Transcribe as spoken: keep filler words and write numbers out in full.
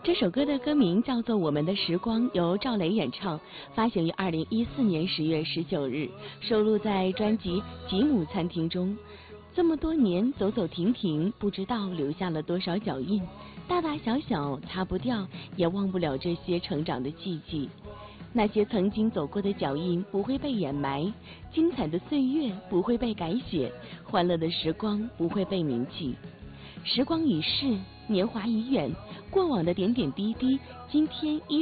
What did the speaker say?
这首歌的歌名叫做《我们的时光》，由赵雷演唱，发行于二零一四年十月十九日，收录在专辑《吉姆餐厅》中。这么多年走走停停，不知道留下了多少脚印，大大小小擦不掉，也忘不了这些成长的迹迹。那些曾经走过的脚印不会被掩埋，精彩的岁月不会被改写，欢乐的时光不会被铭记。时光已逝，年华已远，过往的点点滴滴，今天依